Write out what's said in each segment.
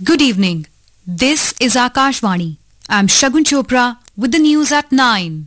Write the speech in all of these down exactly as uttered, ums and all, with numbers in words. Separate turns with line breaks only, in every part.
Good evening. This is Akashvani. I'm Shagun Chopra with the news at nine.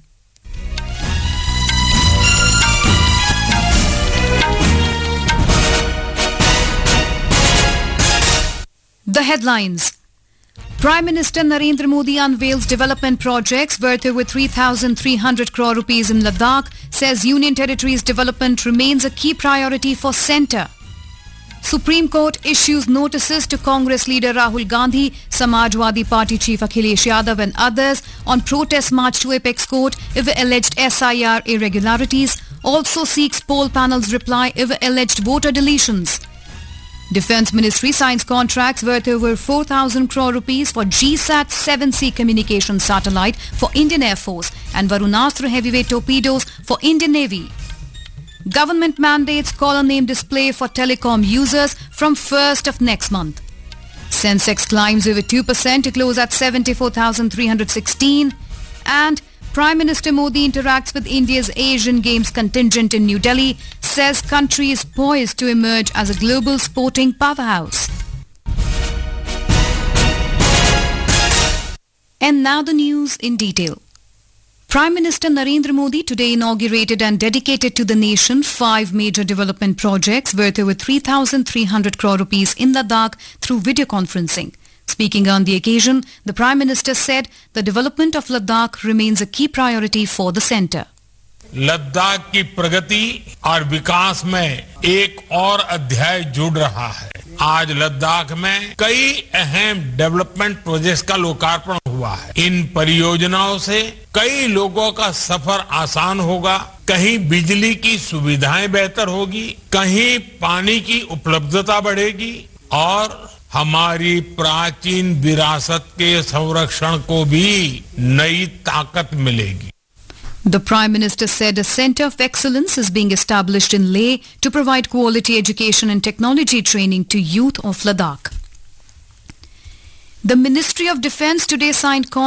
The headlines. Prime Minister Narendra Modi unveils development projects worth over three thousand three hundred crore rupees in Ladakh, says Union Territory's development remains a key priority for centre. Supreme Court issues notices to Congress leader Rahul Gandhi, Samajwadi Party chief Akhilesh Yadav and others on protest march to Apex Court over alleged S I R irregularities, also seeks poll panel's reply over alleged voter deletions. Defence Ministry signs contracts worth over four thousand crore rupees for G SAT seven C communication satellite for Indian Air Force and Varunastra heavyweight torpedoes for Indian Navy. Government mandates caller name display for telecom users from first of next month. Sensex climbs over two percent to close at seventy-four thousand three hundred sixteen. And Prime Minister Modi interacts with India's Asian Games contingent in New Delhi, says country is poised to emerge as a global sporting powerhouse. And now the news in detail. Prime Minister Narendra Modi today inaugurated and dedicated to the nation five major development projects worth over three thousand three hundred crore rupees in Ladakh through video conferencing. Speaking on the occasion, the Prime Minister said the development of Ladakh remains a key priority for the centre.
Ladakh की प्रगति और विकास में एक और अध्याय जुड़ रहा है। आज लद्दाख में कई अहम डेवलपमेंट प्रोजेक्ट्स का लोकार्पण हुआ है। इन परियोजनाओं से कई लोगों का सफर आसान होगा, कहीं बिजली की सुविधाएं बेहतर होगी, कहीं पानी की उपलब्धता बढ़ेगी और हमारी प्राचीन विरासत के संरक्षण को भी नई ताकत मिलेगी।
The Prime Minister said a centre of excellence is being established in Leh to provide quality education and technology training to youth of Ladakh. The Ministry of Defence today signed contracts